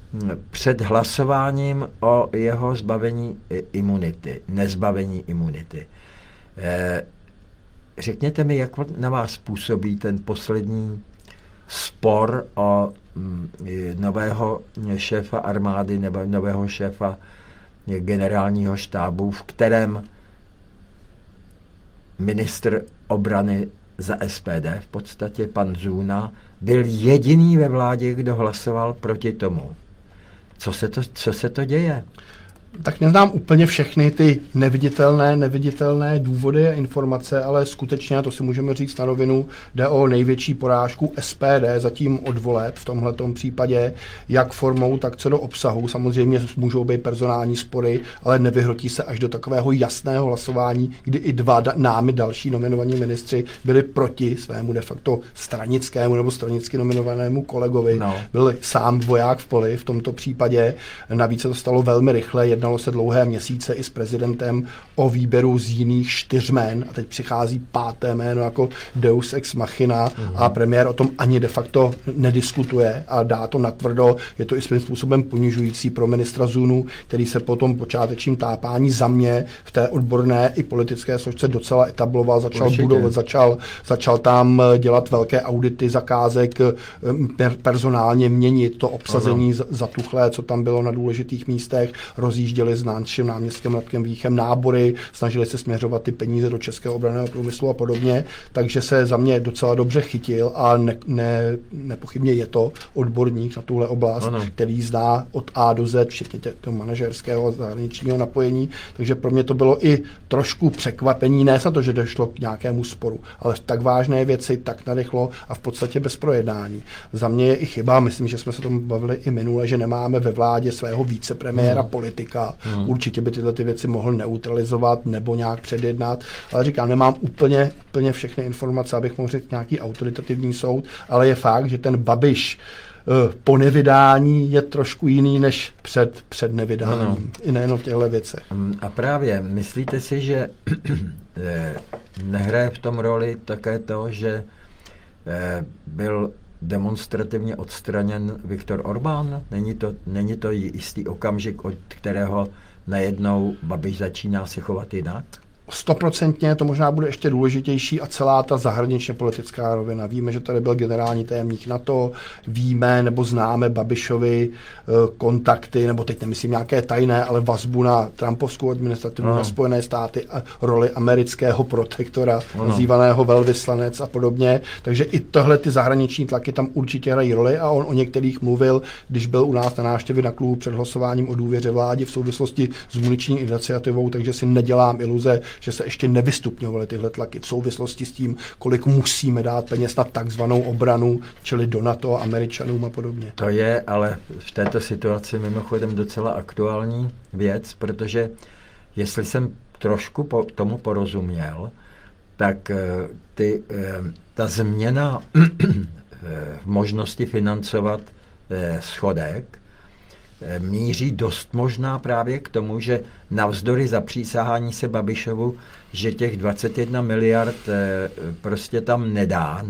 před hlasováním o jeho nezbavení imunity. Řekněte mi, jak na vás působí ten poslední spor o nového šéfa armády nebo nového šéfa generálního štábu, v kterém ministr obrany za SPD, v podstatě pan Zůna, byl jediný ve vládě, kdo hlasoval proti tomu. Co se to děje? Tak neznám úplně všechny ty neviditelné důvody a informace, ale skutečně, a to si můžeme říct na rovinu, jde o největší porážku SPD zatím od voleb v tomhletom případě, jak formou, tak co do obsahu. Samozřejmě můžou být personální spory, ale nevyhrotí se až do takového jasného hlasování, kdy i dva námi další nominovaní ministři byli proti svému de facto stranickému nebo stranicky nominovanému kolegovi. No. Byl sám voják v poli v tomto případě. Navíc se to stalo velmi rychle. Jednalo se dlouhé měsíce i s prezidentem o výběru z jiných 4 jmén a teď přichází 5. jméno jako Deus ex machina a premiér o tom ani de facto nediskutuje a dá to natvrdo. Je to i svým způsobem ponižující pro ministra Zunu, který se po tom počátečním tápání za mě v té odborné i politické složce docela etabloval, začal budovat, začal tam dělat velké audity zakázek, personálně měnit to obsazení zatuchlé, co tam bylo na důležitých místech, rozjížděli s naším náměstkem Radkem Víchem nábory, snažili se směřovat ty peníze do českého obranného průmyslu a podobně, takže se za mě docela dobře chytil a nepochybně je to odborník na tuhle oblast, který zná od A do Z, včetně toho manažerského zahraničního napojení, takže pro mě to bylo i trošku překvapení, ne za to, že došlo k nějakému sporu, ale v tak vážné věci tak narychlo a v podstatě bez projednání. Za mě je i chyba, myslím, že jsme se tomu bavili i minule, že nemáme ve vládě svého vicepremiéra politika. Určitě by tyhle ty věci mohl neutralizovat nebo nějak předjednat, ale říkám, nemám úplně všechny informace, abych mohl říct nějaký autoritativní soud, ale je fakt, že ten Babiš po nevydání je trošku jiný než před nevydáním. I nejen v těchto věcech. A právě, myslíte si, že nehraje v tom roli také to, že byl demonstrativně odstraněn Viktor Orbán? Není to jistý okamžik, od kterého najednou Babiš začíná se chovat jinak? 100% to možná bude ještě důležitější a celá ta zahraničně politická rovina. Víme, že tady byl generální tajemník NATO, víme nebo známe Babišovi kontakty, nebo teď nemyslím nějaké tajné, ale vazbu na trumpovskou administrativu, na Spojené státy a roli amerického protektora, nazývaného velvyslanec a podobně. Takže i tohle ty zahraniční tlaky tam určitě hrají roli a on o některých mluvil, když byl u nás na návštěvě na klubu před hlasováním o důvěře vládě v souvislosti s muniční iniciativou, takže si nedělám iluze, že se ještě nevystupňovaly tyhle tlaky v souvislosti s tím, kolik musíme dát peněz na takzvanou obranu, čili do NATO, Američanům a podobně. To je ale v této situaci mimochodem docela aktuální věc, protože jestli jsem trošku tomu porozuměl, tak ta změna v možnosti financovat schodek míří dost možná právě k tomu, že navzdory zapřísahání se Babišovu, že těch 21 miliard prostě tam nedá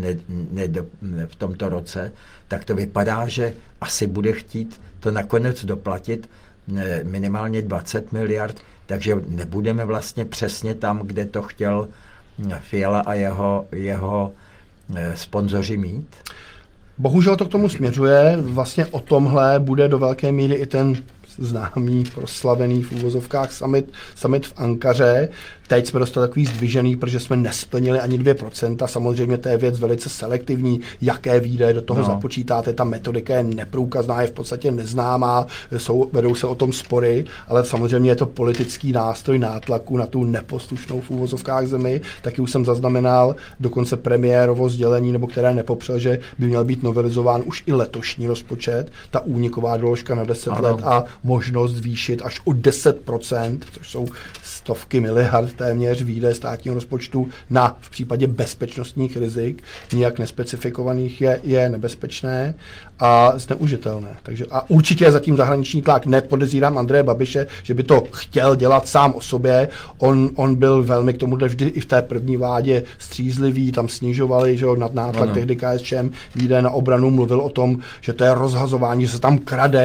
v tomto roce, tak to vypadá, že asi bude chtít to nakonec doplatit minimálně 20 miliard, takže nebudeme vlastně přesně tam, kde to chtěl Fiala a jeho sponzoři mít. Bohužel to k tomu směřuje. Vlastně o tomhle bude do velké míry i ten známý, proslavený v úvozovkách summit v Ankaře. Teď jsme dostali takový zdvižený, protože jsme nesplnili ani 2%. Samozřejmě to je věc velice selektivní, jaké výdaje do toho započítáte. Ta metodika je neprůkazná, je v podstatě neznámá, vedou se o tom spory, ale samozřejmě je to politický nástroj nátlaku na tu neposlušnou v úvozovkách zemi. Taky už jsem zaznamenal dokonce premiérovo sdělení, nebo které nepopřel, že by měl být novelizován už i letošní rozpočet, ta úniková doložka na 10 let a možnost zvýšit až o 10%, což jsou stovky miliard téměř výdaje státního rozpočtu v případě bezpečnostních rizik, nijak nespecifikovaných, je nebezpečné a zneužitelné. Takže, a určitě je zatím zahraniční tlak. Nepodezírám Andreje Babiše, že by to chtěl dělat sám o sobě. On byl velmi k tomu vždy i v té první vládě střízlivý, tam snižovali, že nad nátlak tehdy KSČM výdaje na obranu, mluvil o tom, že to je rozhazování, že se tam krade